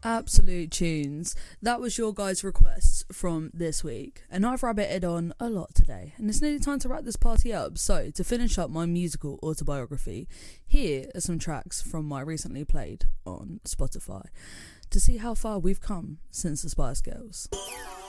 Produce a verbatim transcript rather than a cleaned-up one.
Absolute tunes. That was your guys' requests from this week, and I've rabbited on a lot today, and it's nearly time to wrap this party up. So, to finish up my musical autobiography, here are some tracks from my recently played on Spotify to see how far we've come since the Spice Girls.